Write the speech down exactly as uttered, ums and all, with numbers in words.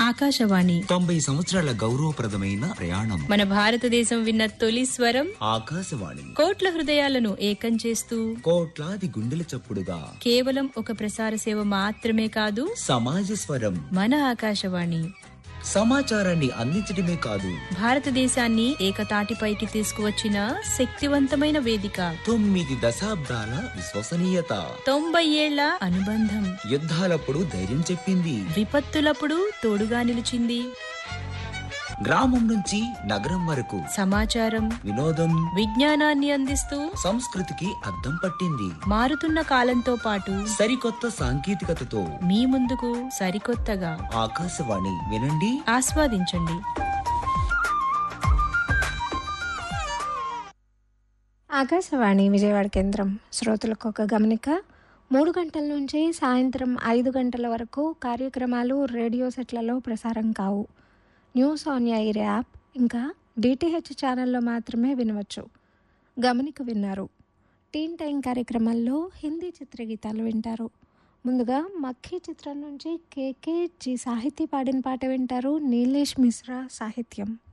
ఆకాశవాణి తొంభై సంవత్సరాల గౌరవప్రదమైన ప్రయాణం. మన భారతదేశం విన్న తొలి స్వరం ఆకాశవాణి. కోట్ల హృదయాలను ఏకం చేస్తూ కోట్లాది గుండెల చప్పుడుగా కేవలం ఒక ప్రసార సేవ మాత్రమే కాదు, సమాజ స్వరం. మన ఆకాశవాణి సమాచారాన్ని అందించడమే కాదు, భారతదేశాన్ని ఏకతాటిపైకి తీసుకువచ్చిన శక్తివంతమైన వేదిక. తొమ్మిది దశాబ్దాల విశ్వసనీయత, తొంభై ఏళ్ల అనుబంధం. యుద్ధాలప్పుడు ధైర్యం చెప్పింది, విపత్తులప్పుడు తోడుగా నిలిచింది. గ్రామం నుంచి నగరం వరకు సమాచారం, వినోదం, విజ్ఞానాన్ని అందిస్తూ సంస్కృతికి అద్దం పట్టింది. మారుతున్న కాలంతో పాటు సరికొత్త సాంకేతికతతో మీ ముందుకు సరికొత్తగా. ఆకాశవాణి వినండి, ఆస్వాదించండి. ఆకాశవాణి విజయవాడ కేంద్రం. శ్రోతలకు ఒక గమనిక. మూడు గంటల నుంచి సాయంత్రం ఐదు గంటల వరకు కార్యక్రమాలు రేడియో సెట్లలో ప్రసారం కావు. న్యూస్ ఆన్ ఎయిర్ యాప్ ఇంకా డిటిహెచ్ ఛానల్లో మాత్రమే వినవచ్చు. గమనిక విన్నారు. టీన్ టైం కార్యక్రమాల్లో హిందీ చిత్రగీతాలు వింటారు. ముందుగా మక్కీ చిత్రం నుంచి కేకే జీ సాహితీ పాడిన పాట వింటారు. నీలేష్ మిశ్రా సాహిత్యం.